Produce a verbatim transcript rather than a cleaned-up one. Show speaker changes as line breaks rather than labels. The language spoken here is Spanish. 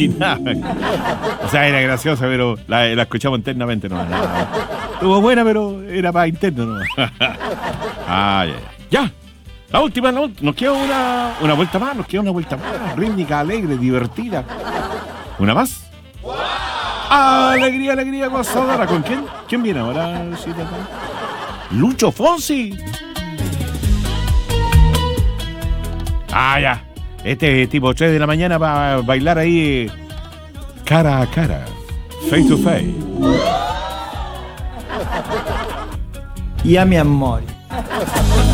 escuché nada. O sea, era graciosa, pero la, la escuchamos internamente. No, no. Estuvo buena, pero era para interno. No. Ah, ya, ya. La última, la última. Nos queda una, una vuelta más, nos queda una vuelta más. Rítmica, alegre, divertida. ¿Una más? Alegría, alegría, gozadora. ¿Con quién? ¿Quién viene ahora? Lucho Fonsi. Ah, ya. Este tipo tres de la mañana va a bailar ahí cara a cara, face to face.
Y a mi amor.